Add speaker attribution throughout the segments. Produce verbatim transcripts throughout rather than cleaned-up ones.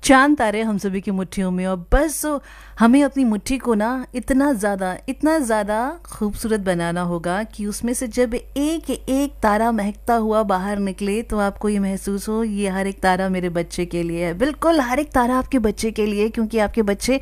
Speaker 1: चांद तारे हम सभी की मुट्ठियों में, और बस हमें अपनी मुट्ठी को ना इतना ज़्यादा इतना ज़्यादा खूबसूरत बनाना होगा कि उसमें से जब एक एक तारा महकता हुआ बाहर निकले तो आपको ये महसूस हो ये हर एक तारा मेरे बच्चे के लिए है। बिल्कुल हर एक तारा आपके बच्चे के लिए, क्योंकि आपके बच्चे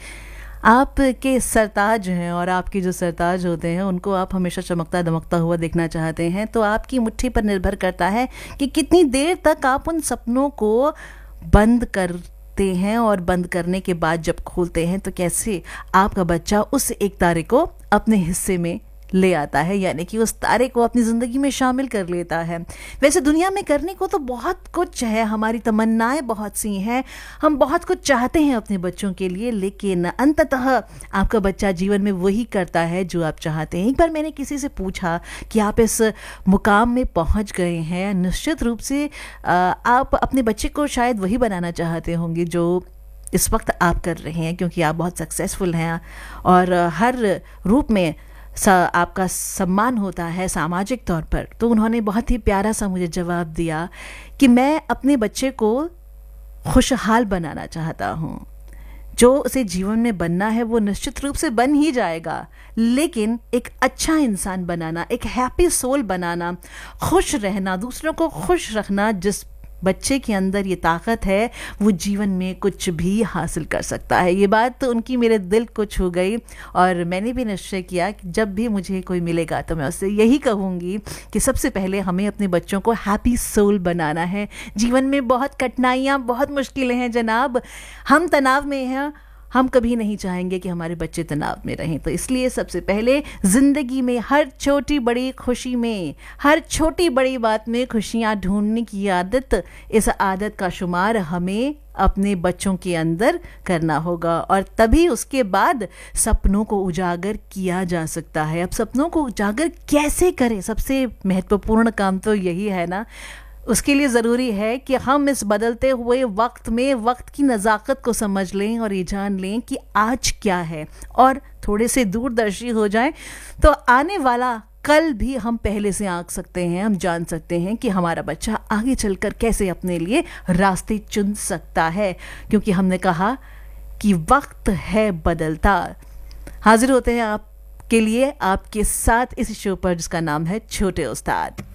Speaker 1: आपके सरताज हैं, और आपके जो सरताज होते हैं उनको आप हमेशा चमकता दमकता हुआ देखना चाहते हैं। तो आपकी मुट्ठी पर निर्भर करता है कि कितनी देर तक आप उन सपनों को बंद करते हैं, और बंद करने के बाद जब खोलते हैं तो कैसे आपका बच्चा उस एक तारे को अपने हिस्से में ले आता है, यानी कि उस तारे को अपनी ज़िंदगी में शामिल कर लेता है। वैसे दुनिया में करने को तो बहुत कुछ है, हमारी तमन्नाएं बहुत सी हैं, हम बहुत कुछ चाहते हैं अपने बच्चों के लिए, लेकिन अंततः आपका बच्चा जीवन में वही करता है जो आप चाहते हैं। एक बार मैंने किसी से पूछा कि आप इस मुकाम में पहुंच गए हैं, निश्चित रूप से आप अपने बच्चे को शायद वही बनाना चाहते होंगे जो इस वक्त आप कर रहे हैं, क्योंकि आप बहुत सक्सेसफुल हैं और हर रूप में सा आपका सम्मान होता है सामाजिक तौर पर। तो उन्होंने बहुत ही प्यारा सा मुझे जवाब दिया कि मैं अपने बच्चे को खुशहाल बनाना चाहता हूँ। जो उसे जीवन में बनना है वो निश्चित रूप से बन ही जाएगा, लेकिन एक अच्छा इंसान बनाना, एक हैप्पी सोल बनाना, खुश रहना, दूसरों को खुश रखना, जिस बच्चे के अंदर ये ताकत है वो जीवन में कुछ भी हासिल कर सकता है। ये बात तो उनकी मेरे दिल को छू गई, और मैंने भी निश्चय किया कि जब भी मुझे कोई मिलेगा तो मैं उससे यही कहूँगी कि सबसे पहले हमें अपने बच्चों को हैप्पी सोल बनाना है। जीवन में बहुत कठिनाइयाँ, बहुत मुश्किलें हैं जनाब, हम तनाव में हैं, हम कभी नहीं चाहेंगे कि हमारे बच्चे तनाव में रहें। तो इसलिए सबसे पहले ज़िंदगी में हर छोटी बड़ी खुशी में, हर छोटी बड़ी बात में खुशियाँ ढूंढने की आदत, इस आदत का शुमार हमें अपने बच्चों के अंदर करना होगा, और तभी उसके बाद सपनों को उजागर किया जा सकता है। अब सपनों को उजागर कैसे करें, सबसे महत्वपूर्ण काम तो यही है ना। उसके लिए ज़रूरी है कि हम इस बदलते हुए वक्त में वक्त की नज़ाकत को समझ लें और ये जान लें कि आज क्या है, और थोड़े से दूरदर्शी हो जाएं तो आने वाला कल भी हम पहले से आंक सकते हैं। हम जान सकते हैं कि हमारा बच्चा आगे चलकर कैसे अपने लिए रास्ते चुन सकता है, क्योंकि हमने कहा कि वक्त है बदलता। हाजिर होते हैं आपके लिए आपके साथ इस शो पर जिसका नाम है छोटे उस्ताद।